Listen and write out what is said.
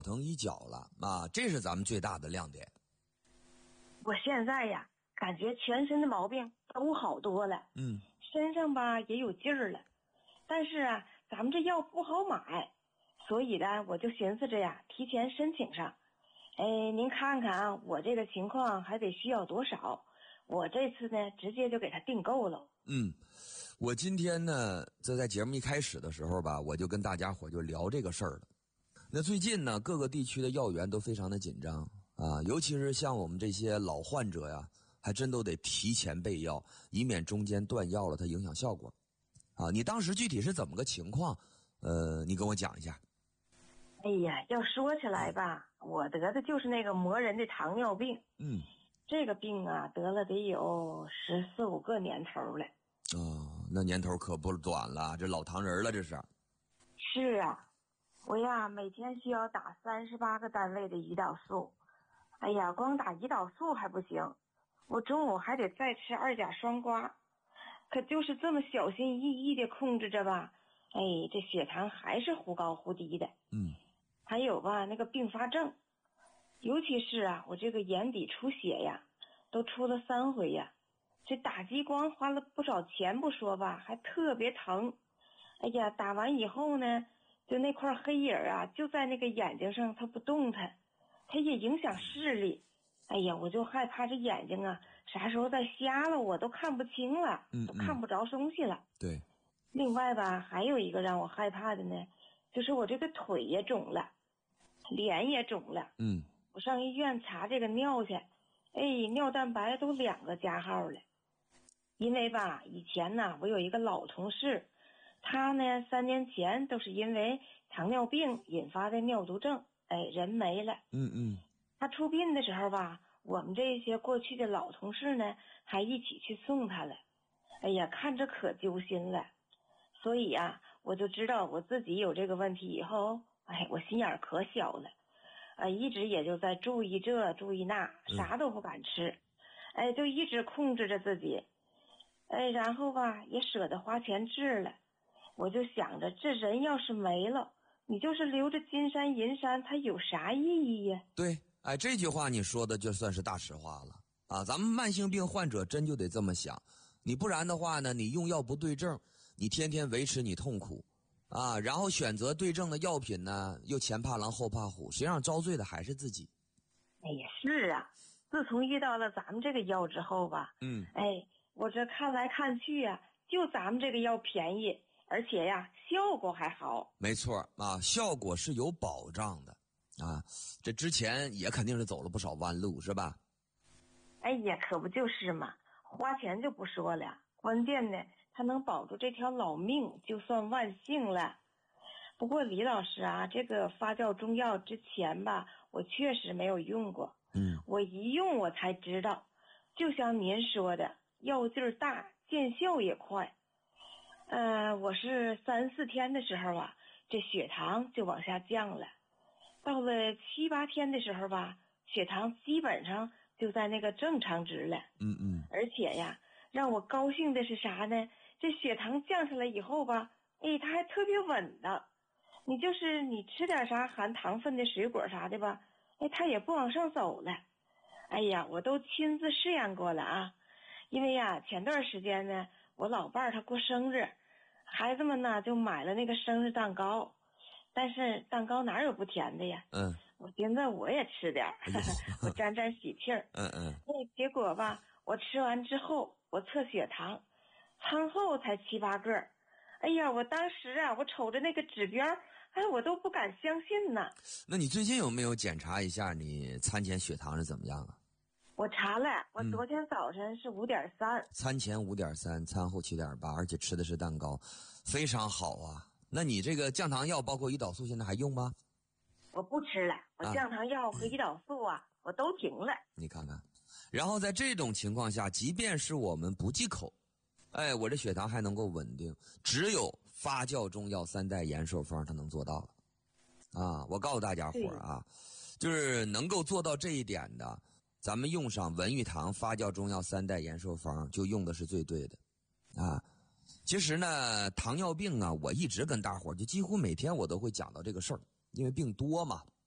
疼一脚了啊，这是咱们最大的亮点。 我现在呀，感觉全身的毛病都好多了，身上吧也有劲儿了，但是啊，咱们这药不好买，所以呢，我就寻思着呀，提前申请上。您看看啊，我这个情况还得需要多少？我这次呢，直接就给他订购了。 我今天呢，在节目一开始的时候吧，我就跟大家伙就聊这个事儿了。那最近呢，各个地区的药源都非常的紧张啊，尤其是像我们这些老患者呀，还真都得提前备药，以免中间断药了，它影响效果。啊，你当时具体是怎么个情况？你跟我讲一下。 哎呀，要说起来吧，我得的就是那个磨人的糖尿病。这个病啊，得了得有14、15个年头了。 那年头可不短了，这老糖人了，这是。 是啊，我呀每天需要打38个单位的胰岛素。哎呀，光打胰岛素还不行，我中午还得再吃2甲双胍。可就是这么小心翼翼的控制着吧，这血糖还是忽高忽低的。还有吧，那个并发症，尤其是啊，我这个眼底出血呀，都出了3回呀。这打激光花了不少钱不说吧，还特别疼。哎呀，打完以后呢，就那块黑影啊，就在那个眼睛上，它不动弹，它也影响视力。哎呀，我就害怕这眼睛啊，啥时候再瞎了，我都看不清了，都看不着东西了。 对。 另外吧，还有一个让我害怕的呢，就是我这个腿也肿了，脸也肿了。我上医院查这个尿去，尿蛋白都2个加号了。因为吧，以前呢，我有一个老同事，他呢3年前都是因为糖尿病引发的尿毒症，人没了。他出殡的时候吧，我们这些过去的老同事呢，还一起去送他了。哎呀，看着可揪心了。所以啊，我就知道我自己有这个问题以后，我心眼可小了，一直也就在注意这注意那，啥都不敢吃，就一直控制着自己，然后吧也舍得花钱治了。我就想着，这人要是没了，你就是留着金山银山，它有啥意义呀？ 对，这句话你说的就算是大实话了啊！咱们慢性病患者真就得这么想，你不然的话呢，你用药不对症，你天天维持你痛苦啊，然后选择对症的药品呢，又前怕狼后怕虎，实际上遭罪的还是自己。 是啊，自从遇到了咱们这个药之后吧，我这看来看去啊，就咱们这个药便宜，而且呀，效果还好。 没错啊，效果是有保障的啊，这之前也肯定是走了不少弯路，是吧？ 可不就是嘛，花钱就不说了，关键呢，它能保住这条老命，就算万幸了。不过李老师啊，这个发酵中药之前吧，我确实没有用过。我一用我才知道，就像您说的，药劲儿大，见效也快。我是3、4天的时候啊，这血糖就往下降了。到了7、8天的时候吧，血糖基本上就在那个正常值了。而且呀，让我高兴的是啥呢？这血糖降下来以后吧，它还特别稳的。你就是你吃点啥含糖分的水果啥的吧，它也不往上走了。我都亲自试验过了啊。因为呀，前段时间呢，我老伴儿他过生日，孩子们呢就买了那个生日蛋糕，但是蛋糕哪有不甜的呀？我寻思我也吃点我沾沾喜气儿。结果吧，我吃完之后，我测血糖，餐后才7、8个。我当时啊，我瞅着那个指标，我都不敢相信呢。 那你最近有没有检查一下你餐前血糖是怎么样啊？ 我查了，我昨天早晨是5.3， 餐前5.3，餐后7.8，而且吃的是蛋糕，非常好啊。那你这个降糖药包括胰岛素现在还用吗？ 我不吃了，我降糖药和胰岛素啊，我都停了。 你看看，然后在这种情况下，即便是我们不忌口，我这血糖还能够稳定，只有发酵中药3代延寿方它能做到了。我告诉大家伙啊，就是能够做到这一点的，咱们用上文玉堂发酵中药3代延寿方就用的是最对的啊。其实呢，糖尿病啊，我一直跟大伙就几乎每天我都会讲到这个事儿，因为病多嘛